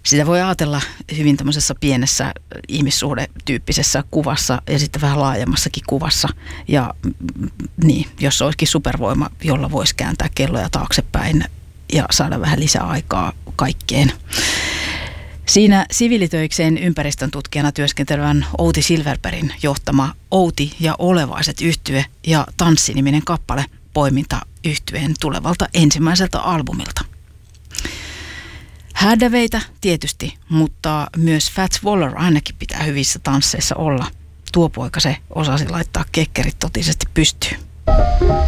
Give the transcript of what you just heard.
Sitä voi ajatella hyvin tämmöisessä pienessä ihmissuhdetyyppisessä kuvassa ja sitten vähän laajemmassakin kuvassa. Ja niin, jos olisikin supervoima, jolla voisi kääntää kelloja taaksepäin ja saada vähän lisää aikaa kaikkeen. Siinä siviilitöikseen ympäristön tutkijana työskentelevän Outi Silverbergin johtama Outi ja olevaiset yhtye ja Tanssi-niminen kappale poiminta yhtyeen tulevalta ensimmäiseltä albumilta. Häädäveitä tietysti, mutta myös Fats Waller ainakin pitää hyvissä tansseissa olla. Tuo poika se osasi laittaa kekkerit totisesti pystyyn.